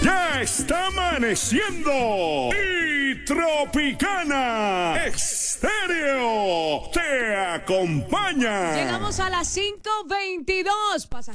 Ya está amaneciendo y Tropicana Estéreo te acompaña. Llegamos a las 5:22. Pasajeros